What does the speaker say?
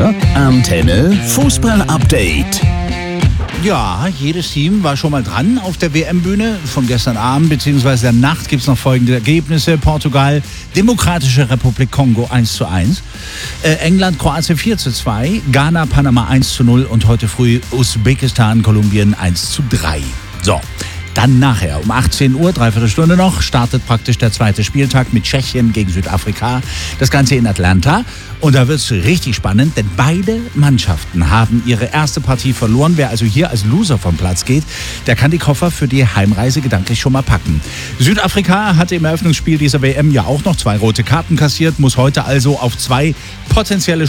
Heute Antenne Fußball Update. Ja, jedes Team war schon mal dran auf der WM-Bühne. Von gestern Abend bzw. der Nacht gibt es noch folgende Ergebnisse. Portugal, Demokratische Republik Kongo 1:1. England, Kroatien 4:2. Ghana, Panama 1:0. Und heute früh Usbekistan, Kolumbien 1:3. So. Dann nachher um 18 Uhr, dreiviertel Stunde noch, startet praktisch der zweite Spieltag mit Tschechien gegen Südafrika. Das Ganze in Atlanta. Und da wird es richtig spannend, denn beide Mannschaften haben ihre erste Partie verloren. Wer also hier als Loser vom Platz geht, der kann die Koffer für die Heimreise gedanklich schon mal packen. Südafrika hatte im Eröffnungsspiel dieser WM ja auch noch 2 rote Karten kassiert, muss heute also auf 2 potenzielle